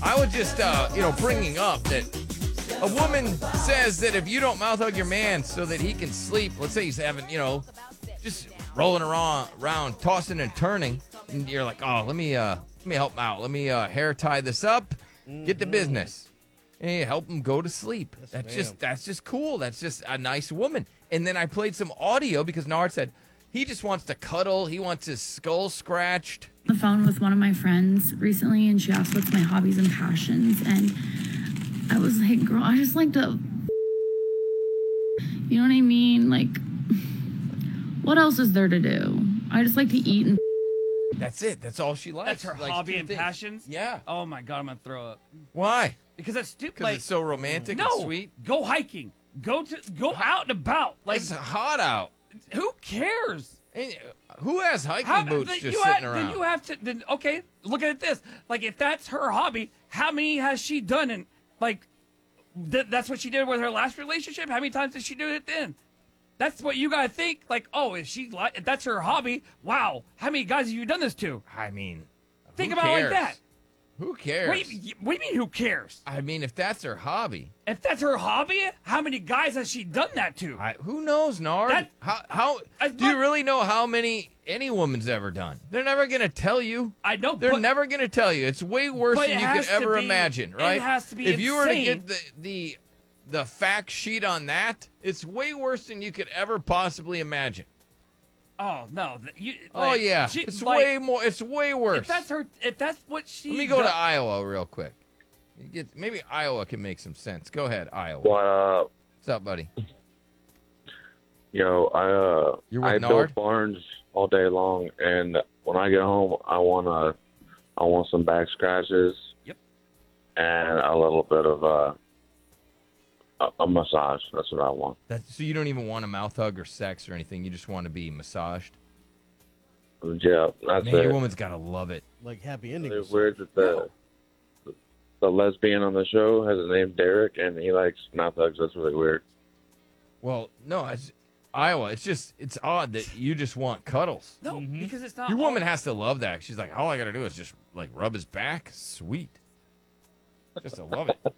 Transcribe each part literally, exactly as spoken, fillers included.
I was just, uh, you know, bringing up that a woman says that if you don't mouth hug your man so that he can sleep, let's say he's having, you know, just rolling around, around tossing and turning, and you're like, oh, let me, uh, let me help him out. Let me uh, hair tie this up, get the business, and you help him go to sleep. Yes, that's ma'am. just, that's just cool. That's just a nice woman. And then I played some audio because Nard said he just wants to cuddle. He wants his skull scratched. The phone with one of my friends recently, and she asked what's my hobbies and passions, and I was like, girl, I just like to, you know what I mean? Like, what else is there to do? I just like to eat and That's it. That's all she likes. That's her Like, hobby two and things. passions? Yeah. Oh, my God, I'm going to throw up. Why? Because that's stupid. Because Like, it's so romantic no, and sweet. go hiking. Go to go out and about. Like, It's hot out. who cares? And who has hiking How, boots then just you sitting have, around? Then you have to. Then okay, look at this. Like, if that's her hobby, how many has she done? And like, th- that's what she did with her last relationship. How many times did she do it then? That's what you gotta think. Like, oh, if she li- if that's her hobby, wow, how many guys have you done this to? I mean, Think who about it cares? like that. Who cares? What do, you, what do you mean? Who cares? I mean, if that's her hobby, If that's her hobby, how many guys has she done that to? I, who knows, Nard? That- how how As do you much- really know how many any woman's ever done? They're never gonna tell you. I know, They're but, never gonna tell you. It's way worse But than it you could has to ever be- imagine, it right? has to be if you were to insane. get the the the fact sheet on that, it's way worse than you could ever possibly imagine. oh no, th- you, oh like, yeah, she- it's like, way more. It's way worse. If that's her, if that's what she. Let me go does, to Iowa real quick. You get, maybe Iowa can make some sense. Go ahead, Iowa. What up? What's up, buddy? Yo, I uh, You're with I Nard? build barns all day long, and when I get home, I wanna, I want some back scratches. Yep. And a little bit of uh, a, a massage. That's what I want. That's, so you don't even want a mouth hug or sex or anything. You just want to be massaged. Yeah, that's Man, your it. woman's gotta love it. Like happy It's endings. weird that the the lesbian on the show has a name Derek, and he likes mouth hugs. That's really weird. Well, no, it's Iowa. It's just it's odd that you just want cuddles. No, because it's not. Your all- woman has to love that. She's like, all I gotta do is just like rub his back. Sweet. Just to love it.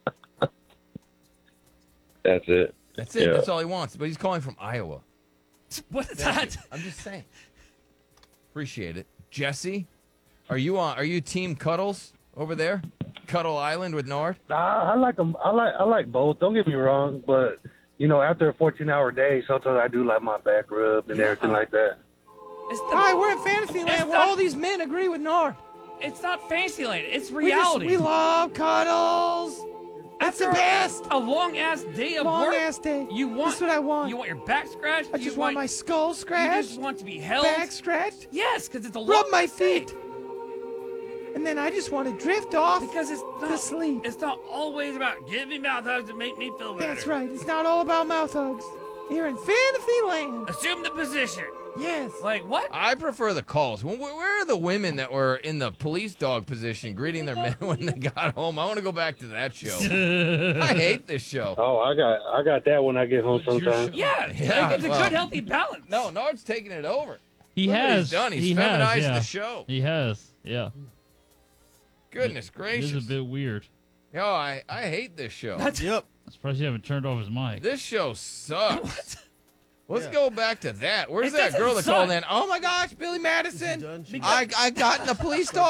That's it. That's it. Yeah. That's all he wants. But he's calling from Iowa. What is Thank that? you. I'm just saying. Appreciate it. Jesse, are you on? Are you team cuddles over there? Cuddle Island with Nard? Nah, I like them. I like I like both. Don't get me wrong, but you know, after a fourteen-hour day, sometimes I do like my back rubbed and everything like that. It's the, Hi, we're at Fantasyland It's where not- all these men agree with Nard. It's not Fantasyland. It's We, just, reality. we love cuddles. That's the After best. A long ass day of Long work. ass day. You want? That's what I want. You want your back scratched? I You just want my skull You scratched, just want to be held. back scratched, Yes, because it's a rub long my ass day. feet, and then I just want to drift off Because it's to not. sleep. It's not always about give me mouth hugs and make me feel better. That's right. It's not all about mouth hugs. You're in Fantasyland. Assume the position. Yes. Like what? I prefer the calls. Where, where are the women that were in the police dog position greeting their men when they got home? I want to go back to that show. I hate this show. Oh, I got I got that when I get home sometimes. Yeah, Yeah, like it's a well- good healthy balance. No, Nard's taking it over. He Look what has. he's done. He's he feminized has, yeah. the show. He has. Yeah. Goodness It gracious. is a bit weird. Yo, I, I hate this show. Yep. I'm surprised you haven't turned off his mic. This show sucks. Let's Yeah. go back to that. Where's It that girl that doesn't called suck. in? Oh my gosh, Billy Madison. Done. She I, I got in the police dog